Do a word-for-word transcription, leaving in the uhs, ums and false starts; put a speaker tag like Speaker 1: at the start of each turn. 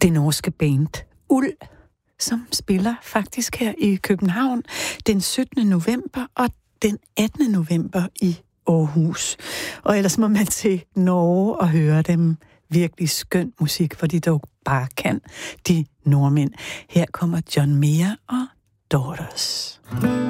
Speaker 1: det norske band Uld, som spiller faktisk her i København den syttende november og den attende november i Aarhus. Og ellers må man til Norge og høre dem. Virkelig skøn musik, for de dog bare kan, de nordmænd. Her kommer John Mayer og Daughters.